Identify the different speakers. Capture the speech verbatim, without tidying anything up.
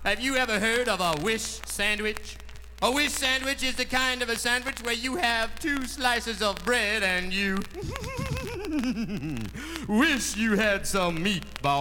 Speaker 1: Have you ever heard of a wish sandwich? A wish sandwich is the kind of a sandwich where you have two slices of bread and you wish you had some meatballs.